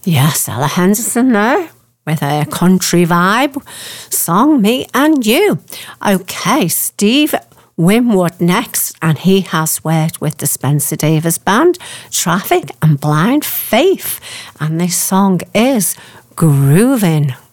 Yes, Ella Henderson there with a country vibe song, Me and You. Okay, Steve Winwood next, and he has worked with the Spencer Davis Band, Traffic and Blind Faith, and this song is Groovin'.